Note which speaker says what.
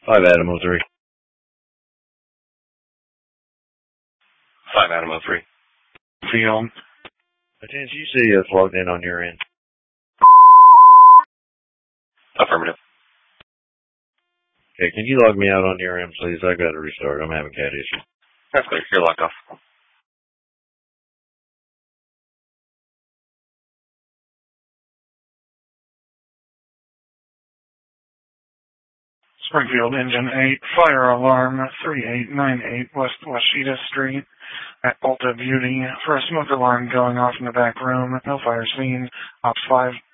Speaker 1: 5 Adamo 3.
Speaker 2: 5 Adamo 3.
Speaker 3: Field.
Speaker 1: Chance, you see us logged in on your end?
Speaker 2: Affirmative.
Speaker 1: Okay, can you log me out on your end, please? I got to restart. I'm having cat issues.
Speaker 2: That's clear. You're locked off.
Speaker 3: Springfield Engine 8, fire alarm 3898 West Washita Street at Alta Beauty for a smoke alarm going off in the back room. No fire scene. Ops 5